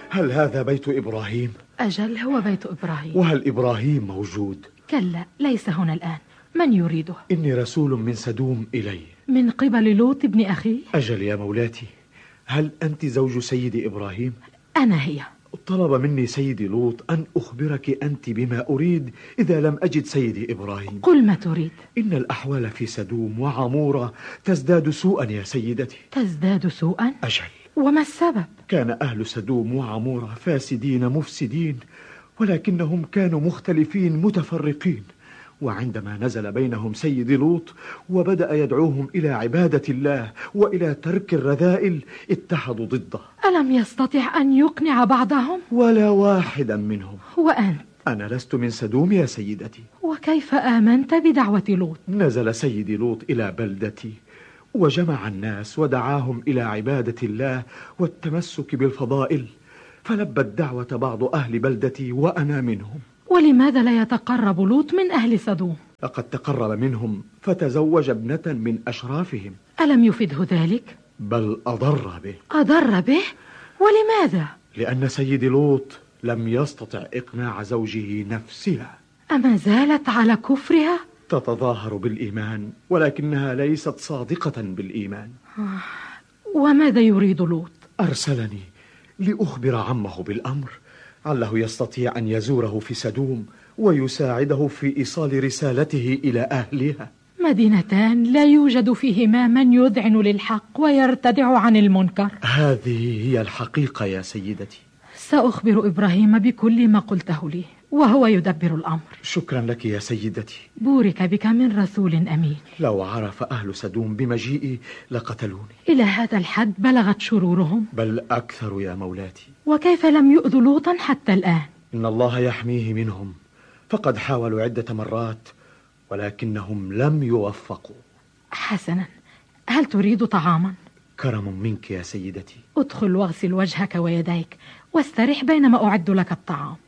هل هذا بيت إبراهيم؟ أجل، هو بيت إبراهيم. وهل إبراهيم موجود؟ كلا، ليس هنا الآن. من يريده؟ إني رسول من سدوم إلي. من قبل لوط ابن أخي؟ أجل يا مولاتي. هل أنت زوج سيدي إبراهيم؟ أنا هي. طلب مني سيدي لوط أن أخبرك أنت بما أريد إذا لم أجد سيدي إبراهيم. قل ما تريد. إن الأحوال في سدوم وعمورة تزداد سوءا يا سيدتي. تزداد سوءا؟ أجل. وما السبب؟ كان أهل سدوم وعمورة فاسدين مفسدين، ولكنهم كانوا مختلفين متفرقين. وعندما نزل بينهم سيدي لوط وبدأ يدعوهم إلى عبادة الله وإلى ترك الرذائل، اتحدوا ضده. ألم يستطع أن يقنع بعضهم؟ ولا واحدا منهم. وأنت؟ أنا لست من سدوم يا سيدتي. وكيف آمنت بدعوة لوط؟ نزل سيدي لوط إلى بلدتي وجمع الناس ودعاهم إلى عبادة الله والتمسك بالفضائل، فلبت دعوة بعض أهل بلدتي وأنا منهم. ولماذا لا يتقرب لوط من أهل سدوم؟ لقد تقرب منهم فتزوج ابنة من أشرافهم. ألم يفده ذلك؟ بل أضر به. أضر به؟ ولماذا؟ لأن سيدي لوط لم يستطع إقناع زوجه نفسها. أما زالت على كفرها؟ تتظاهر بالإيمان ولكنها ليست صادقة بالإيمان. وماذا يريد لوط؟ أرسلني لأخبر عمه بالأمر، عله يستطيع أن يزوره في سدوم ويساعده في إيصال رسالته إلى أهلها. مدينتان لا يوجد فيهما من يذعن للحق ويرتدع عن المنكر. هذه هي الحقيقة يا سيدتي. سأخبر إبراهيم بكل ما قلته لي وهو يدبر الأمر. شكرا لك يا سيدتي. بورك بك من رسول أمين. لو عرف أهل سدوم بمجيئي لقتلوني. إلى هذا الحد بلغت شرورهم؟ بل أكثر يا مولاتي. وكيف لم يؤذوا لوطا حتى الآن؟ إن الله يحميه منهم، فقد حاولوا عدة مرات ولكنهم لم يوفقوا. حسنا، هل تريد طعاما؟ كرم منك يا سيدتي. ادخل واغسل وجهك ويديك واسترح بينما أعد لك الطعام.